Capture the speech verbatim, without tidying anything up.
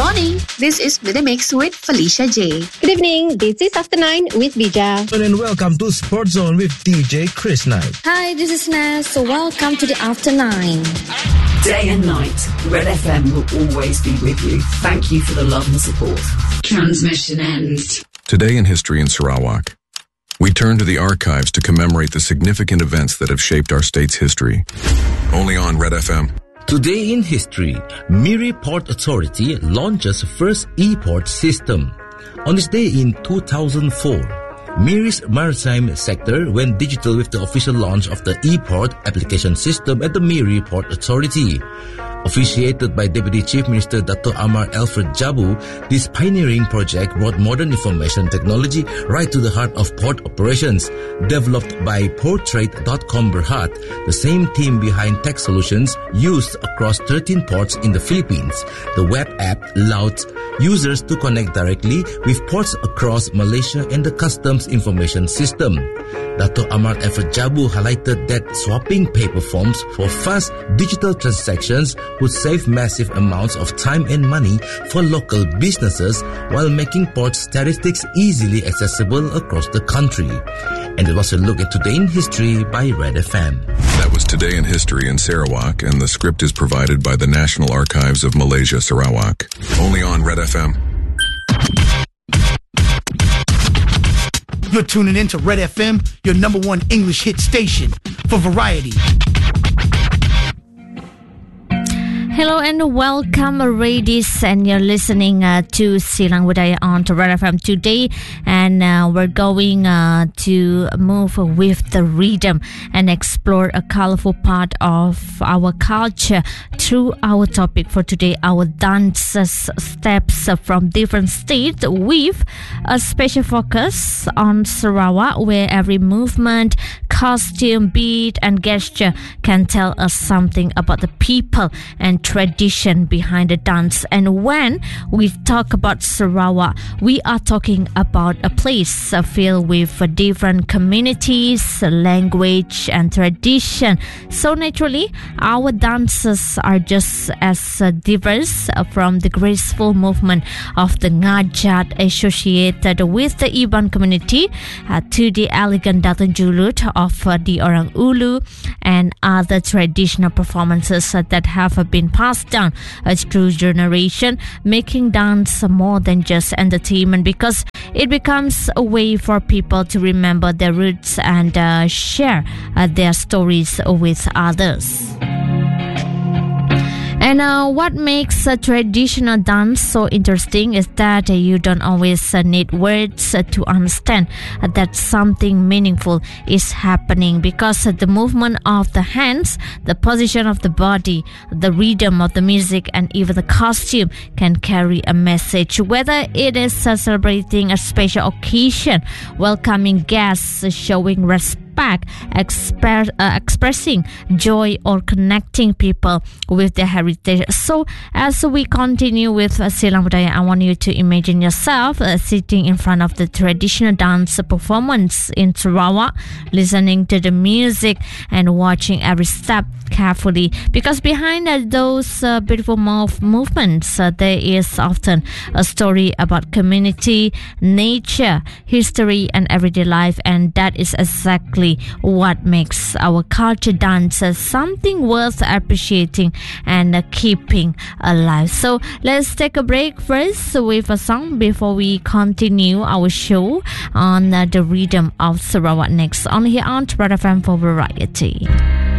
morning. This is The Mix with Felicia J. Good evening. This is After Nine with Bija. And welcome to Sport Zone with D J Chris Knight. Hi, this is Naz. So welcome to the After Nine. Day and night, Red F M will always be with you. Thank you for the love and support. Transmission ends. Today in history in Sarawak, we turn to the archives to commemorate the significant events that have shaped our state's history. Only on Red F M. Today in history, Miri Port Authority launches first e-port system. On this day in two thousand four, Miri's maritime sector went digital with the official launch of the e-port application system at the Miri Port Authority. Officiated by Deputy Chief Minister Dato' Amar Alfred Jabu, this pioneering project brought modern information technology right to the heart of port operations. Developed by Portrade dot com Berhad, the same team behind tech solutions used across thirteen ports in the Philippines. The web app allowed users to connect directly with ports across Malaysia and the customs information system. Dato' Amar Alfred Jabu highlighted that swapping paper forms for fast digital transactions would save massive amounts of time and money for local businesses while making port statistics easily accessible across the country. And it was a look at Today in History by Red F M. That was Today in History in Sarawak, and the script is provided by the National Archives of Malaysia, Sarawak. Only on Red F M. You're tuning in to Red F M, your number one English hit station for variety. Hello and welcome, ladies, and you're listening uh, to Silang Budaya on to Red F M today, and uh, we're going uh, to move with the rhythm and explore a colorful part of our culture through our topic for today, our dances, steps from different states, with a special focus on Sarawak, where every movement, costume, beat, and gesture can tell us something about the people and tradition behind the dance. And when we talk about Sarawak, we are talking about a place filled with different communities, language, and tradition. So naturally, our dances are just as diverse, from the graceful movement of the Ngajat associated with the Iban community uh, to the elegant Datun Julut of uh, the Orang Ulu and other traditional performances uh, that have uh, been passed down uh, through generation, making dance more than just entertainment, because it becomes a way for people to remember their roots and uh, share uh, their stories with others. And uh, what makes a traditional dance so interesting is that uh, you don't always uh, need words uh, to understand uh, that something meaningful is happening, because uh, the movement of the hands, the position of the body, the rhythm of the music, and even the costume can carry a message. Whether it is uh, celebrating a special occasion, welcoming guests, uh, showing respect, Express, uh, expressing joy, or connecting people with their heritage. So as we continue with uh, Silang Budaya, I want you to imagine yourself uh, sitting in front of the traditional dance performance in Sarawak, listening to the music and watching every step carefully, because behind uh, those uh, beautiful move- movements uh, there is often a story about community, nature, history, and everyday life. And that is exactly what makes our culture dances something worth appreciating and uh, keeping alive. So let's take a break first with a song before we continue our show on uh, the rhythm of Sarawak next, on here on Red F M for variety.